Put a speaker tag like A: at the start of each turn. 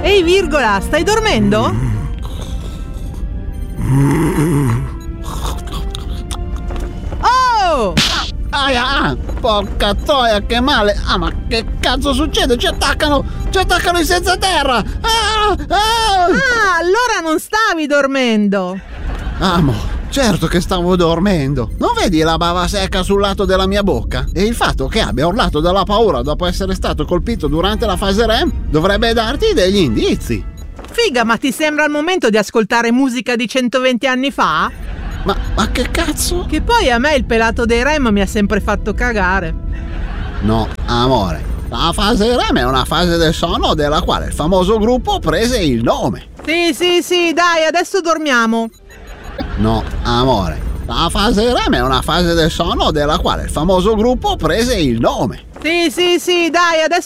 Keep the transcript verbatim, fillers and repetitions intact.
A: Ehi Virgola, stai dormendo? Oh!
B: Aia, porca troia, che male! Ah, ma che cazzo succede? Ci attaccano! Ci attaccano i senza terra! Ah, ah.
A: Ah, allora non stavi dormendo!
B: Amo, certo che stavo dormendo. Non vedi la bava secca sul lato della mia bocca? E il fatto che abbia urlato dalla paura dopo essere stato colpito durante la fase R E M dovrebbe darti degli indizi.
A: Figa, ma ti sembra il momento di ascoltare musica di centoventi anni fa?
B: Ma, ma che cazzo?
A: Che poi a me il pelato dei R E M mi ha sempre fatto cagare.
B: No, amore, la fase R E M è una fase del sonno della quale il famoso gruppo prese il nome.
A: Sì, sì, sì, dai, adesso dormiamo.
B: No, amore, la fase R E M è una fase del sonno della quale il famoso gruppo prese il nome.
A: Sì, sì, sì, dai, adesso